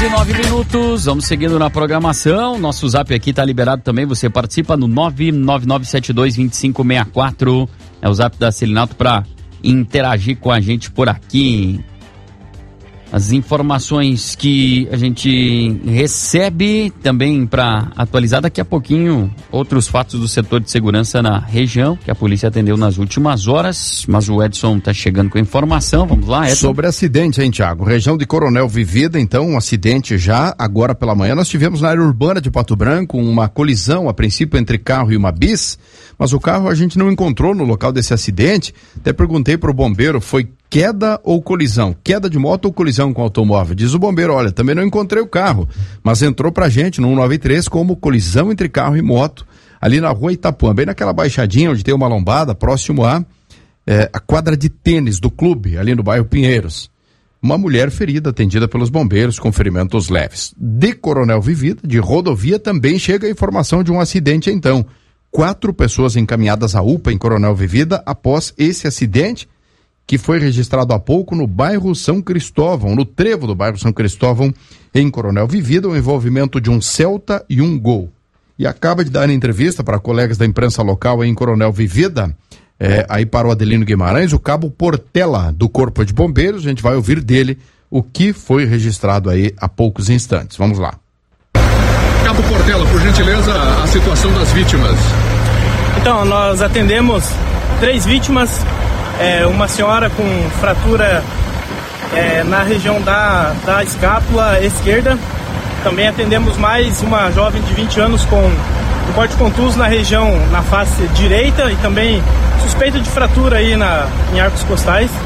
9 minutos, vamos seguindo na programação. Nosso zap aqui tá liberado também. Você participa no 999722564. É o zap da Celinato para interagir com a gente por aqui. As informações que a gente recebe também para atualizar daqui a pouquinho, outros fatos do setor de segurança na região, que a polícia atendeu nas últimas horas, mas o Edson está chegando com a informação. Vamos lá, Edson. Sobre acidente, hein, Thiago? Região de Coronel Vivida, então, um acidente já agora pela manhã. Nós tivemos na área urbana de Pato Branco uma colisão, a princípio, entre carro e uma bis, mas o carro a gente não encontrou no local desse acidente. Até perguntei para o bombeiro, foi queda ou colisão? Queda de moto ou colisão com automóvel? Diz o bombeiro, olha, também não encontrei o carro, mas entrou pra gente no 193 como colisão entre carro e moto, ali na rua Itapuã, bem naquela baixadinha onde tem uma lombada, próximo a quadra de tênis do clube, ali no bairro Pinheiros. Uma mulher ferida, atendida pelos bombeiros com ferimentos leves. De Coronel Vivida, de rodovia, também chega a informação de um acidente então. 4 pessoas encaminhadas à UPA em Coronel Vivida após esse acidente, que foi registrado há pouco no bairro São Cristóvão, no trevo do bairro São Cristóvão, em Coronel Vivida, o envolvimento de um Celta e um Gol. E acaba de dar entrevista para colegas da imprensa local em Coronel Vivida, aí para o Adelino Guimarães, o cabo Portela do Corpo de Bombeiros. A gente vai ouvir dele o que foi registrado aí há poucos instantes. Vamos lá. Cabo Portela, por gentileza, a situação das vítimas. Então, nós atendemos 3 vítimas. Uma senhora com fratura na região da escápula esquerda. Também atendemos mais uma jovem de 20 anos com um corte contuso na região, na face direita, e também suspeita de fratura aí em arcos costais.